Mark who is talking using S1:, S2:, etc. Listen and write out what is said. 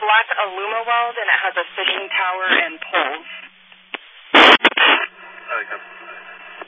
S1: black Aluma weld, and it has a fitting tower and poles.